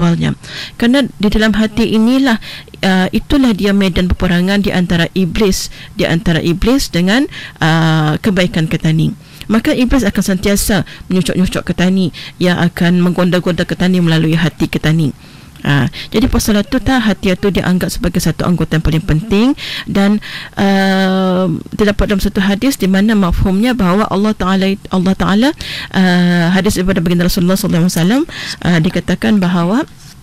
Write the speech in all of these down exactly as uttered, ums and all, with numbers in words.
awalnya. Kerana di dalam hati inilah uh, itulah dia medan peperangan di antara iblis, di antara iblis dengan uh, kebaikan ketani. Maka iblis akan sentiasa menyucuk-nyucuk ketani, yang akan menggoda-goda ketani melalui hati ketani. Ha, jadi pasal itu tak, hati itu dianggap sebagai satu anggota yang paling penting. Dan uh, terdapat dalam satu hadis di mana mafhumnya bahawa Allah Ta'ala Allah Ta'ala uh, hadis daripada baginda Rasulullah sallallahu alaihi wasallam, uh, dikatakan bahawa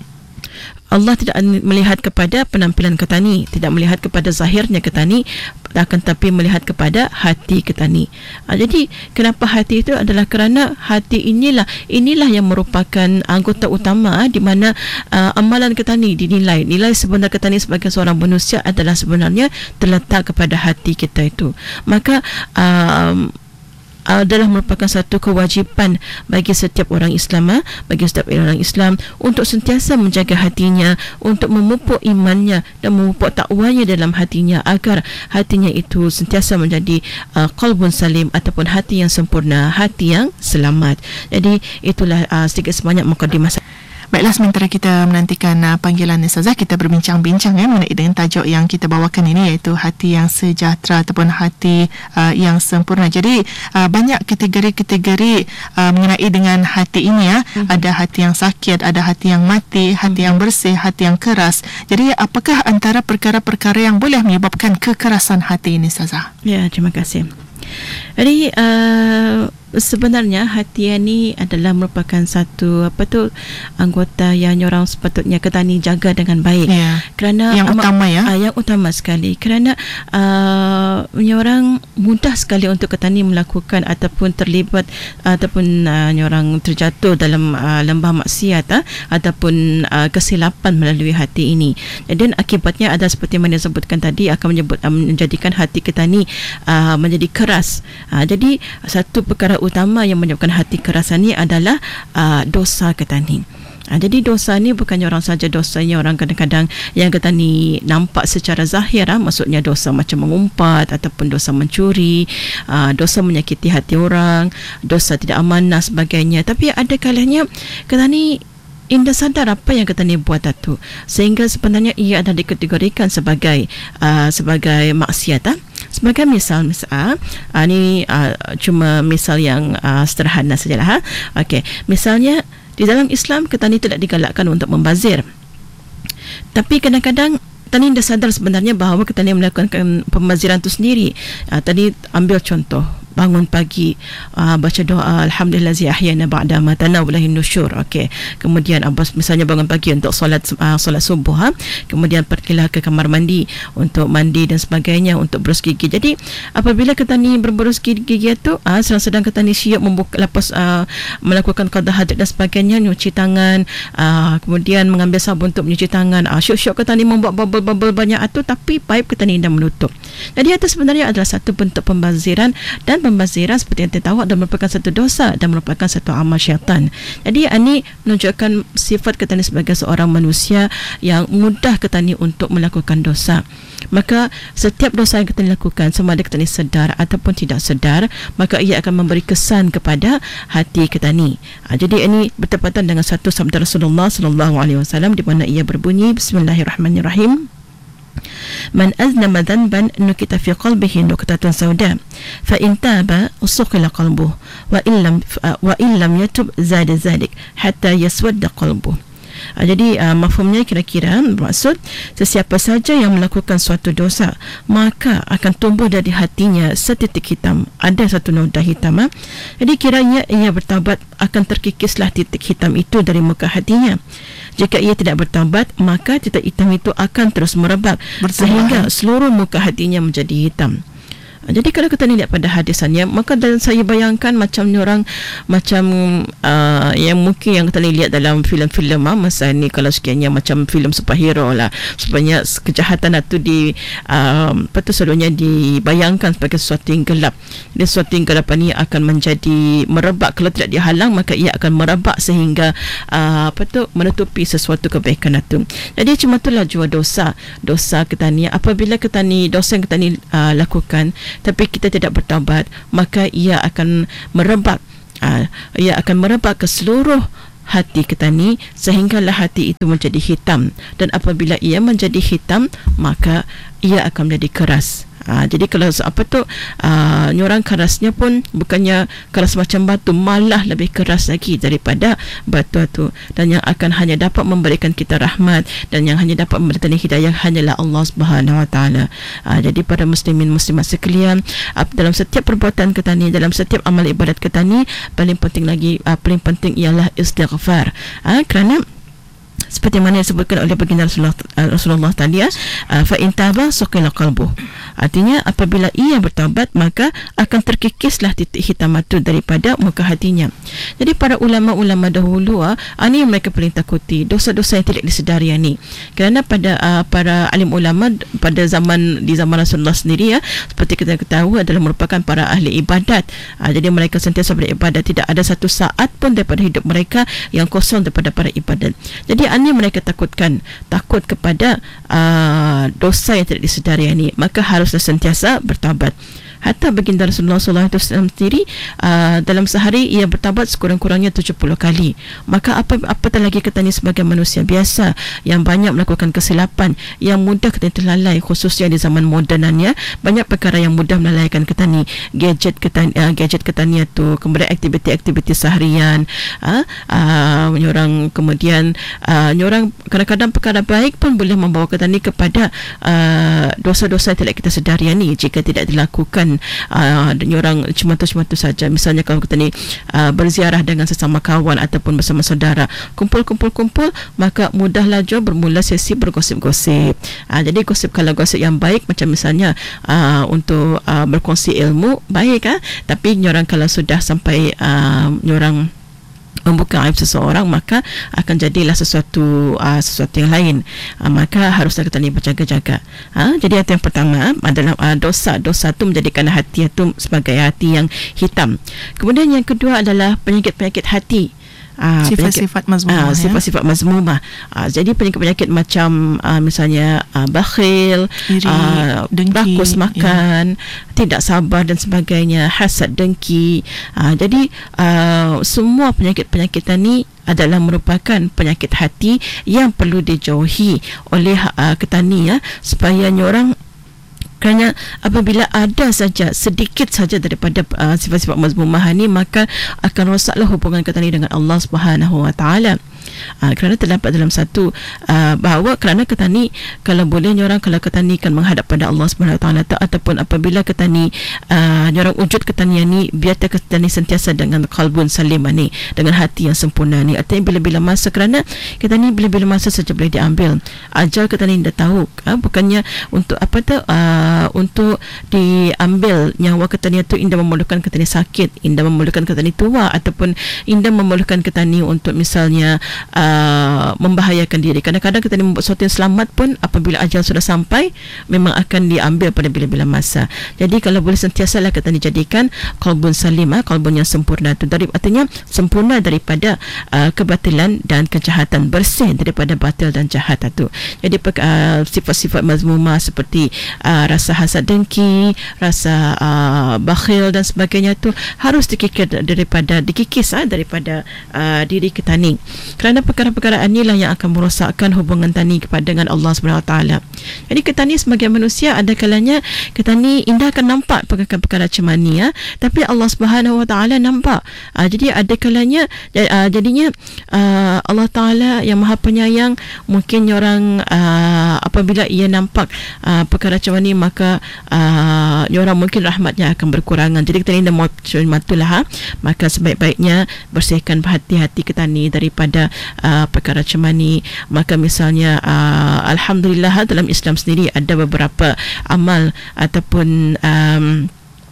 Allah tidak melihat kepada penampilan ketani, tidak melihat kepada zahirnya ketani, akan tapi melihat kepada hati ketani. Ha, jadi kenapa hati itu adalah kerana hati inilah inilah yang merupakan anggota utama di mana uh, amalan ketani dinilai. Nilai sebenar ketani sebagai seorang manusia adalah sebenarnya terletak kepada hati kita itu. Maka um, adalah merupakan satu kewajipan bagi setiap orang Islam, bagi setiap orang Islam untuk sentiasa menjaga hatinya, untuk memupuk imannya dan memupuk takwanya dalam hatinya, agar hatinya itu sentiasa menjadi uh, qalbun salim, ataupun hati yang sempurna, hati yang selamat. Jadi itulah uh, sedikit sebanyak mukadimah. Baiklah, sementara kita menantikan uh, panggilan Ustazah, kita berbincang-bincang ya mengenai dengan tajuk yang kita bawakan ini, iaitu hati yang sejahtera ataupun hati uh, yang sempurna. Jadi uh, banyak kategori-kategori uh, mengenai dengan hati ini ya. Mm-hmm. Ada hati yang sakit, ada hati yang mati, hati mm-hmm. yang bersih, hati yang keras. Jadi apakah antara perkara-perkara yang boleh menyebabkan kekerasan hati ini, Ustazah? Ya, terima kasih. Jadi uh, sebenarnya hati ini adalah merupakan satu apa tu anggota yang orang sepatutnya ketani jaga dengan baik. Ya, kerana yang ama, utama ya. Uh, yang utama sekali. Kerana uh, orang mudah sekali untuk ketani melakukan ataupun terlibat ataupun uh, orang terjatuh dalam uh, lembah maksiat uh, ataupun uh, kesilapan melalui hati ini. Dan akibatnya ada seperti mana disebutkan tadi, akan menyebut uh, menjadikan hati ketani uh, menjadi keras. Uh, jadi satu perkara utama yang menyebabkan hati keras ini adalah uh, dosa ketani. Ha, jadi dosa ni bukannya orang saja dosanya orang kadang-kadang yang kata ni nampak secara zahir, ha, maksudnya dosa macam mengumpat ataupun dosa mencuri, ha, dosa menyakiti hati orang, dosa tidak amanah sebagainya. Tapi ada kalanya kata ni indah sadar apa yang kata ni buat itu, sehingga sebenarnya ia adalah dikategorikan sebagai uh, sebagai maksiat. Ha? Sebagai misal, misal uh, ni uh, cuma misal yang uh, sederhana sajalah. Ha? Okey, misalnya di dalam Islam ketani tidak digalakkan untuk membazir. Tapi kadang-kadang petani dah sadar sebenarnya bahawa ketani melakukan pembaziran itu sendiri. Uh, tadi ambil contoh, bangun pagi, uh, baca doa alhamdulillazi ahyana ba'da ma tanawwalahin nusyur. Okey. Kemudian Abbas misalnya bangun pagi untuk solat uh, solat subuh, ha? Kemudian pergilah ke kamar mandi untuk mandi dan sebagainya, untuk berus gigi. Jadi apabila ketani berberus gigi itu, uh, sedang-sedang ketani siap membuka lepas uh, melakukan qada hajat dan sebagainya, nyuci tangan, uh, kemudian mengambil sabun untuk mencuci tangan, uh, syuk-syuk ketani membuat bubble-bubble banyak itu, tapi pipe ketani dah menutup. Jadi itu sebenarnya adalah satu bentuk pembaziran, dan pembaziran seperti yang kita tahu adalah merupakan satu dosa dan merupakan satu amal syaitan. Jadi ini menunjukkan sifat ketani sebagai seorang manusia yang mudah ketani untuk melakukan dosa. Maka setiap dosa yang ketani lakukan, sama ada ketani sedar ataupun tidak sedar, maka ia akan memberi kesan kepada hati ketani. Ha, jadi ini bertepatan dengan satu sabda Rasulullah sallallahu alaihi wasallam di mana ia berbunyi, Bismillahirrahmanirrahim, Man aznama dhanban nukita fi qalbihi nuqtatun sauda fa in taba usuqila qalbuhu wa illam wa illam yatub zada zalik hatta yaswadda qalbuhu. Uh, jadi uh, mafhumnya kira-kira bermaksud sesiapa saja yang melakukan suatu dosa, maka akan tumbuh dari hatinya setitik hitam, ada satu noda hitam. Ha? Jadi kiranya ia bertaubat, akan terkikislah titik hitam itu dari muka hatinya. Jika ia tidak bertaubat, maka titik hitam itu akan terus merebak sehingga seluruh muka hatinya menjadi hitam. Jadi kalau kita lihat pada hadisannya, maka dan saya bayangkan macam ni orang macam uh, yang mungkin yang kita lihat dalam filem-filem ah, masa ni, kalau sekiannya macam filem superhero lah, sebenarnya kejahatan itu di uh, apa tu selalunya dibayangkan sebagai sesuatu yang gelap. Jadi sesuatu yang gelap ini akan menjadi merebak, kalau tidak dihalang maka ia akan merebak sehingga uh, apa tu menutupi sesuatu kebaikan itu. Jadi cuma itulah jua dosa dosa ketani. Apabila ketani dosa yang ketani uh, lakukan tapi kita tidak bertaubat, maka ia akan merebak, uh, ia akan merebak ke seluruh hati petani sehinggalah hati itu menjadi hitam, dan apabila ia menjadi hitam maka ia akan menjadi keras. Ha, jadi kalau apa tu uh, nyorang kerasnya pun bukannya keras macam batu, malah lebih keras lagi daripada batu itu, dan yang akan hanya dapat memberikan kita rahmat dan yang hanya dapat memberikan hidayah hanyalah Allah Subhanahu Wa Taala. Ha, jadi para muslimin muslimat sekalian, uh, dalam setiap perbuatan kita ni, dalam setiap amal ibadat kita ni, paling penting lagi uh, paling penting ialah istighfar. Ha, kerana seperti mana disebutkan oleh baginda Rasulullah, uh, Rasulullah tadi ya, uh, fa in taba suqila qalbuh. Artinya apabila ia bertaubat maka akan terkikislah titik hitam itu daripada muka hatinya. Jadi para ulama-ulama dahulu ah uh, ini yang mereka paling takuti, dosa-dosa yang tidak disedari ini. Kerana pada uh, para alim ulama pada zaman di zaman Rasulullah sendiri ya, seperti kita ketahui adalah merupakan para ahli ibadat. Uh, jadi mereka sentiasa beribadat, tidak ada satu saat pun daripada hidup mereka yang kosong daripada para ibadat. Jadi ini mereka takutkan, takut kepada uh, dosa yang tidak disedari ini, maka haruslah sentiasa bertaubat. Hatta baginda Rasulullah sallallahu alaihi wasallam sendiri uh, dalam sehari ia bertaubat sekurang-kurangnya tujuh puluh kali. Maka apa apatah lagi kita ni sebagai manusia biasa yang banyak melakukan kesilapan, yang mudah kita terlalai, khususnya di zaman modenan ya. Banyak perkara yang mudah melalaikan kita ni, gadget kita uh, gadget kita ni tu, kemudian aktiviti-aktiviti seharian, uh, uh, nyorang kemudian uh, nyorang kadang-kadang perkara baik pun boleh membawa kita ni kepada uh, dosa-dosa yang tidak kita sedari ni jika tidak dilakukan. Uh, orang cematu-cematu saja. Misalnya kalau kita ni uh, berziarah dengan sesama kawan ataupun bersama saudara, kumpul-kumpul-kumpul, maka mudahlah jo bermula sesi bergosip-gosip. Uh, jadi gosip, kalau gosip yang baik macam misalnya uh, untuk uh, berkongsi ilmu, baik ah. Tapi orang kalau sudah sampai uh, orang membuka aib seseorang, maka akan jadilah sesuatu uh, sesuatu yang lain. Uh, maka haruslah kita ni berjaga-jaga. Ha? Jadi itu yang pertama adalah uh, dosa. Dosa itu menjadikan hati itu sebagai hati yang hitam. Kemudian yang kedua adalah penyakit-penyakit hati. Uh, sifat-sifat mazmumah, uh, sifat-sifat ya? mazmumah. Uh, jadi penyakit-penyakit macam uh, misalnya uh, bakhil, iri, uh, dengki, rakus makan, ya. tidak sabar dan sebagainya, hasad, dengki. Uh, jadi uh, semua penyakit-penyakit ini adalah merupakan penyakit hati yang perlu dijauhi oleh uh, ketani ya, supaya orang. Kerana apabila ada saja sedikit saja daripada uh, sifat-sifat mazmumah ini, maka akan rosaklah hubungan kita ni dengan Allah Subhanahu Wa Taala. Uh, kerana terdapat dalam satu uh, bahawa kerana ketani kalau boleh orang kalau ketani kan menghadap pada Allah Subhanahu Wa Taala, ataupun apabila ketani uh, orang wujud ketanian ni, biar ketani sentiasa dengan qalbun salim ni, dengan hati yang sempurna ni. Artinya bila-bila masa, kerana ketani bila-bila masa saja boleh diambil. Ajal ketani dah tahu, uh, bukannya untuk apa tu uh, untuk diambil nyawa ketani itu indah memerlukan ketani sakit, indah memerlukan ketani tua, ataupun indah memerlukan ketani untuk misalnya Uh, membahayakan diri. Kadang-kadang kita membuat sesuatu yang selamat pun apabila ajal sudah sampai memang akan diambil pada bila-bila masa. Jadi kalau boleh sentiasalah kita dijadikan qalbun salim, ah, qalbun yang sempurna itu, dari artinya sempurna daripada uh, kebatilan dan kejahatan, bersih daripada batil dan jahat itu. Jadi uh, sifat-sifat mazmumah seperti uh, rasa hasad, dengki, rasa uh, bakhil dan sebagainya itu harus dikikis daripada dikikis ah, daripada uh, diri kita ni. Kerana perkara-perkara inilah yang akan merosakkan hubungan tani kepada dengan Allah Subhanahu Wa Taala. Jadi kita ni sebagai manusia ada kalanya kita ni indah akan nampak perkara-perkara macam ni ya, tapi Allah Subhanahu Wa Taala nampak. Uh, jadi ada kalanya uh, jadinya uh, Allah Taala yang Maha Penyayang, mungkin orang uh, apabila ia nampak uh, perkara macam ni, maka uh, orang mungkin rahmatnya akan berkurangan. Jadi kita ni dah matulah ha? Maka sebaik-baiknya bersihkan hati-hati kita ni daripada Uh, perkara macam ni. Maka misalnya uh, alhamdulillah dalam Islam sendiri ada beberapa amal ataupun um,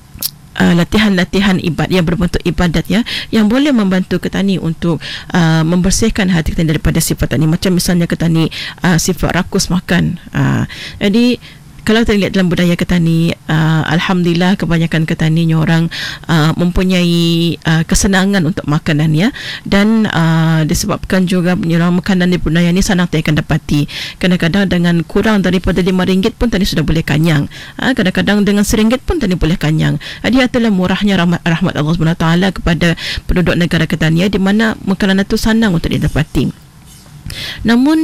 Uh, latihan-latihan ibad yang berbentuk ibadat ya, yang boleh membantu ketani untuk uh, membersihkan hati kita daripada sifat tani. Macam misalnya ketani uh, sifat rakus makan. Uh, jadi kalau kita lihat dalam budaya Ketani, uh, alhamdulillah kebanyakan Ketani ni orang uh, mempunyai uh, kesenangan untuk makanan ya, dan uh, disebabkan juga orang makanan di budaya ni senang kita akan dapati. Kadang-kadang dengan kurang daripada lima ringgit pun tadi sudah boleh kanyang. Uh, kadang-kadang dengan seringgit pun tadi boleh kanyang. Jadi itulah murahnya rahmat, rahmat Allah Subhanahu Wa Taala kepada penduduk negara Ketani, di mana makanan itu senang untuk didapati. Namun